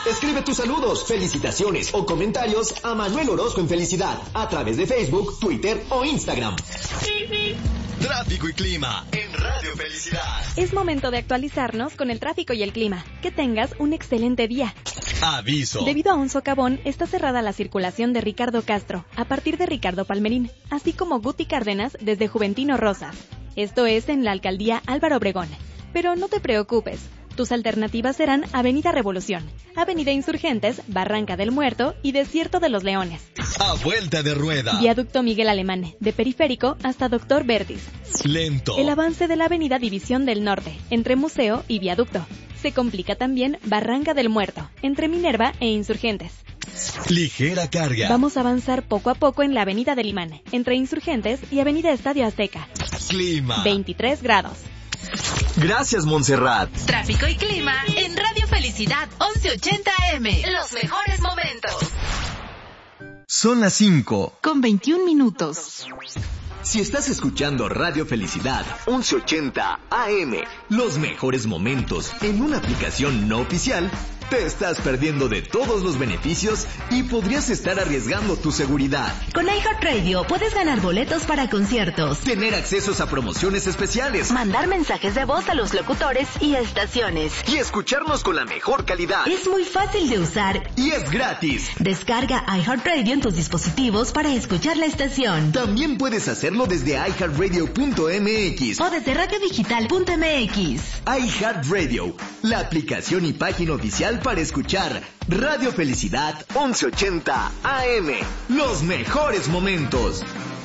Escribe tus saludos, felicitaciones o comentarios a Manuel Orozco en Felicidad a través de Facebook, Twitter o Instagram. Tráfico y clima en Radio Felicidad. Es momento de actualizarnos con el tráfico y el clima. Que tengas un excelente día. Aviso. Debido a un socavón, está cerrada la circulación de Ricardo Castro, a partir de Ricardo Palmerín, así como Guti Cárdenas desde Juventino Rosas. Esto es en la alcaldía Álvaro Obregón. Pero no te preocupes. Tus alternativas serán Avenida Revolución, Avenida Insurgentes, Barranca del Muerto y Desierto de los Leones. A vuelta de rueda. Viaducto Miguel Alemán, de Periférico hasta Doctor Vertis. Lento. El avance de la Avenida División del Norte, entre Museo y Viaducto. Se complica también Barranca del Muerto, entre Minerva e Insurgentes. Ligera carga. Vamos a avanzar poco a poco en la Avenida del Imán, entre Insurgentes y Avenida Estadio Azteca. Clima. 23 grados. Gracias, Montserrat. Tráfico y clima en Radio Felicidad 1180 AM. Los mejores momentos. Son las 5 con 21 minutos. Si estás escuchando Radio Felicidad 1180 AM, los mejores momentos en una aplicación no oficial, te estás perdiendo de todos los beneficios y podrías estar arriesgando tu seguridad. Con iHeartRadio puedes ganar boletos para conciertos, Tener accesos a promociones especiales mandar mensajes de voz a los locutores y estaciones. y escucharnos con la mejor calidad. Es muy fácil de usar. Y es gratis. Descarga iHeartRadio en tus dispositivos para escuchar la estación. También puedes hacerlo desde iHeartRadio.mx O desde radiodigital.mx. iHeartRadio, la aplicación y página oficial para escuchar Radio Felicidad 1180 AM. Los mejores momentos.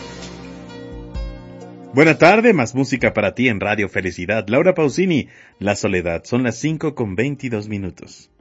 Buena tarde, más música para ti en Radio Felicidad. Laura Pausini, La Soledad. Son las 5 con 22 minutos.